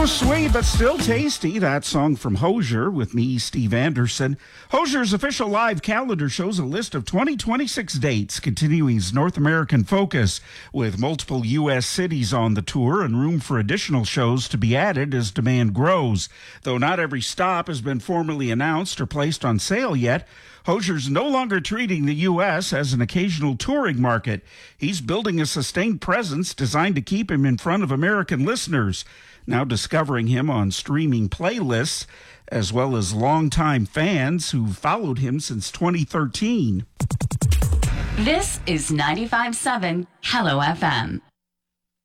Sweet, but still tasty. That song from Hozier with me, Steve Anderson. Hozier's official live calendar shows a list of 2026 dates, continuing his North American focus, with multiple U.S. cities on the tour and room for additional shows to be added as demand grows. Though not every stop has been formally announced or placed on sale yet, Hozier's no longer treating the U.S. as an occasional touring market. He's building a sustained presence designed to keep him in front of American listeners, now discovering him on streaming playlists, as well as longtime fans who followed him since 2013. This is 95.7 Hello FM.